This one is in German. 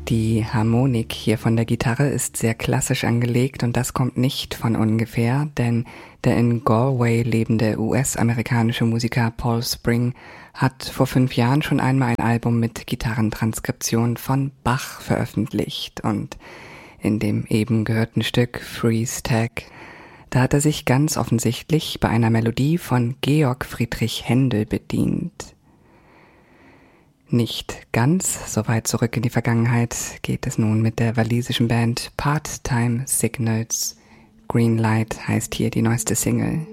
Die Harmonik hier von der Gitarre ist sehr klassisch angelegt und das kommt nicht von ungefähr, denn der in Galway lebende US-amerikanische Musiker Paul Spring hat vor 5 Jahren schon einmal ein Album mit Gitarrentranskription von Bach veröffentlicht und in dem eben gehörten Stück Freeze Tag, da hat er sich ganz offensichtlich bei einer Melodie von Georg Friedrich Händel bedient. Nicht ganz so weit zurück in die Vergangenheit geht es nun mit der walisischen Band Part-Time Signals. Green Light heißt hier die neueste Single.